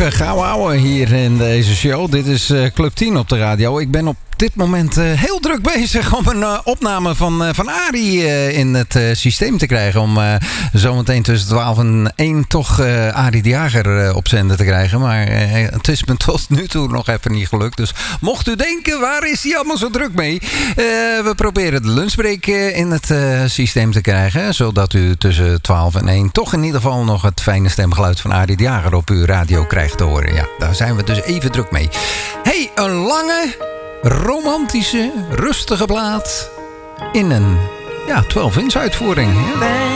gauw houden hier in deze show. Dit is Club 10 op de radio. Ik ben op dit moment heel druk bezig om een opname van Arie in het systeem te krijgen. Om zometeen tussen 12 en 1 toch Arie de Jager op zender te krijgen. Maar het is me tot nu toe nog even niet gelukt. Dus mocht u denken, waar is hij allemaal zo druk mee? We proberen de lunchbreak in het systeem te krijgen. Zodat u tussen 12 en 1 toch in ieder geval nog het fijne stemgeluid van Arie de Jager op uw radio krijgt te horen. Ja, daar zijn we dus even druk mee. Hey, een lange, romantische, rustige plaat in een 12-inch uitvoering. Ja.